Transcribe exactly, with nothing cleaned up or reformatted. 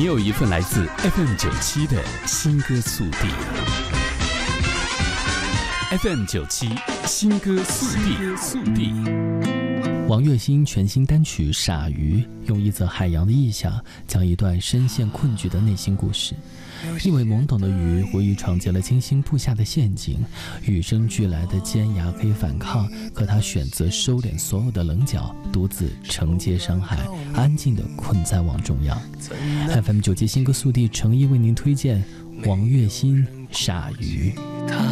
有一份来自 F M 九七的新歌速递。F M 九七新歌速递速递。 王栎鑫全新单曲《傻鱼》用一则海洋的意象，讲一段深陷困局的内心故事。一尾懵懂的鱼无意闯进了精心布下的陷阱，与生俱来的尖牙可以反抗，可他选择收敛所有的棱角，独自承接伤害，安静地困在网中央。F M 九七新歌速递诚意为您推荐王栎鑫《傻鱼》。